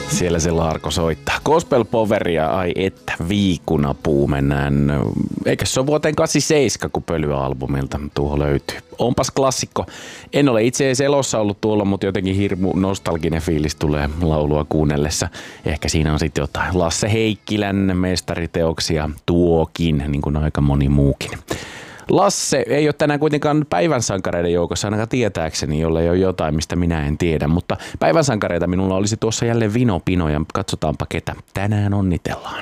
Siellä se Laarko soittaa. Gospel Poweria, ai että viikunapuu mennään. Eikä se ole vuoteen 87, kun Pölyä-albumilta tuo löytyy. Onpas klassikko. En ole itse edes elossa ollut tuolla, mutta jotenkin hirmu nostalginen fiilis tulee laulua kuunnellessa. Ehkä siinä on sitten jotain Lasse Heikkilän mestariteoksia tuokin, niin kuin aika moni muukin. Lasse ei ole tänään kuitenkaan päivän sankareiden joukossa ainakaan tietääkseni, jolle ole jotain, mistä minä en tiedä. Mutta päivän sankareita minulla olisi tuossa jälleen vinopino ja katsotaanpa ketä tänään onnitellaan.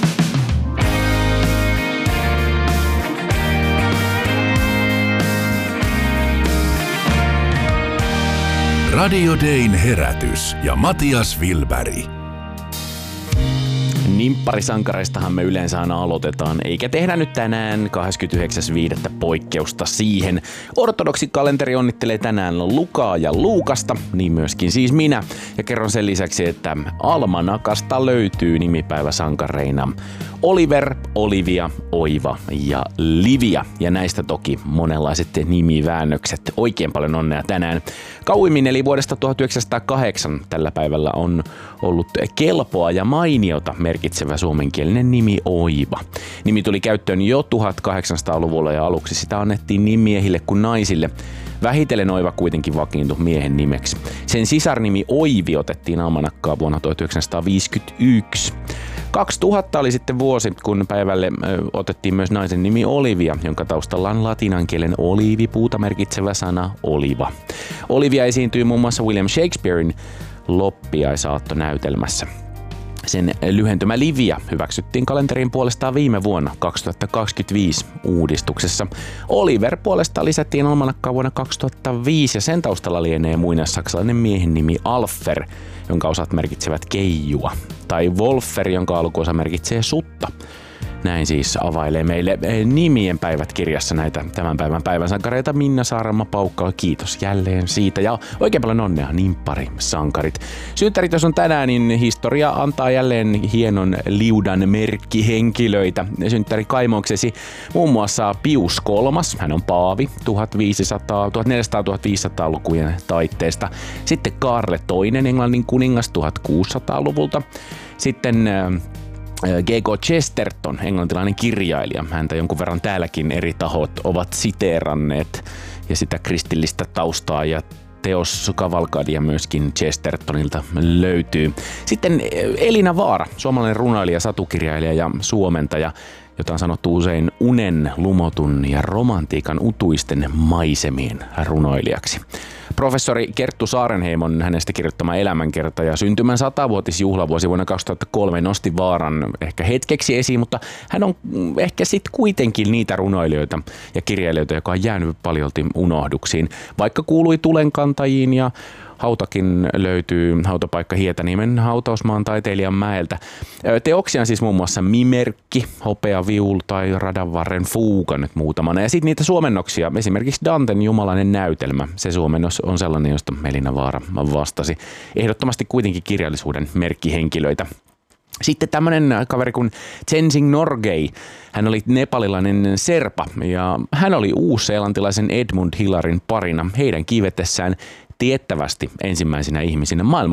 Radio Dayn herätys ja Matias Wilberg. Nimpparisankareistahan me yleensä aina aloitetaan, eikä tehdä nyt tänään 29.5. poikkeusta siihen. Ortodoksikalenteri onnittelee tänään Lukaa ja Luukasta, niin myöskin siis minä. Ja kerron sen lisäksi, että Almanakasta löytyy nimipäiväsankareina Oliver, Olivia, Oiva ja Livia. Ja näistä toki monenlaiset nimiväännökset. Oikein paljon onnea tänään. Kauimmin eli vuodesta 1908 tällä päivällä on ollut kelpoa ja mainiota merkitsevä suomenkielinen nimi Oiva. Nimi tuli käyttöön jo 1800-luvulla ja aluksi sitä annettiin niin miehille kuin naisille. Vähitellen Oiva kuitenkin vakiintui miehen nimeksi. Sen sisarnimi Oivi otettiin almanakkaan vuonna 1951. 2000 oli sitten vuosi, kun päivälle otettiin myös naisen nimi Olivia, jonka taustalla on latinankielen oliivipuuta merkitsevä sana oliva. Olivia esiintyy muun muassa William Shakespearein loppiaisaattonäytelmässä. Sen lyhentymä Livia hyväksyttiin kalenteriin puolestaan viime vuonna 2025 uudistuksessa. Oliver puolestaan lisättiin almanakkaan vuonna 2005 ja sen taustalla lienee muinaissaksalainen miehen nimi Alfer, jonka osat merkitsevät keijua, tai Wolfer, jonka alkuosa merkitsee sutta. Näin siis availee meille nimien päivät kirjassa näitä tämän päivän päivänsankareita Minna Saarama Paukkala. Kiitos jälleen siitä ja oikein paljon onnea nimpparisankarit. Synttärit jos on tänään, niin historia antaa jälleen hienon liudan merkkihenkilöitä. Synttäri kaimoksesi muun muassa Pius III, hän on paavi 1400-1500-lukujen taitteesta. Sitten Kaarle II, Englannin kuningas 1600-luvulta. Sitten G.K. Chesterton, englantilainen kirjailija. Häntä jonkun verran täälläkin eri tahot ovat siteeranneet ja sitä kristillistä taustaa ja teos Kavalkadia myöskin Chestertonilta löytyy. Sitten Elina Vaara, suomalainen runoilija, satukirjailija ja suomentaja, jota on sanottu usein unen, lumotun ja romantiikan utuisten maisemien runoilijaksi. Professori Kerttu Saarenheimon hänestä kirjoittama elämänkerta ja syntymän 100-vuotisjuhlavuosi vuonna 2003 nosti Vaaran ehkä hetkeksi esiin, mutta hän on ehkä sitten kuitenkin niitä runoilijoita ja kirjailijoita, joka on jäänyt paljolti unohduksiin, vaikka kuului tulenkantajiin ja hautakin löytyy hautapaikka Hietaniemen hautausmaan taiteilijan mäeltä. Teoksia on siis muun muassa Mimerkki, Hopea viulu tai Radanvarren fuuga nyt muutamana. Ja sitten niitä suomennoksia, esimerkiksi Danten jumalainen näytelmä. Se suomennos on sellainen, josta Elina Vaara vastasi. Ehdottomasti kuitenkin kirjallisuuden merkkihenkilöitä. Sitten tämmöinen kaveri kuin Tenzing Norgay. Hän oli nepalilainen serpa ja hän oli uusseelantilaisen Edmund Hillarin parina heidän kiivetessään tiettävästi ensimmäisinä ihmisinä maailman